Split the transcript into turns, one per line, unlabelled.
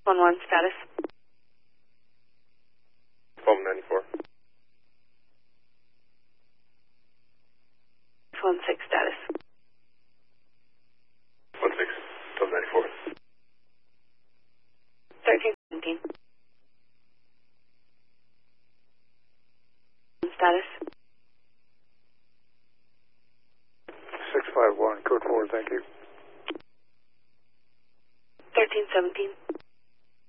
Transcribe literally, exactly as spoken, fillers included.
one one status.
twelve ninety-four.
one six status.
one six, twelve ninety-four.
thirteen seventeen. Status.
six five one, code four, thank you.
thirteen seventeen.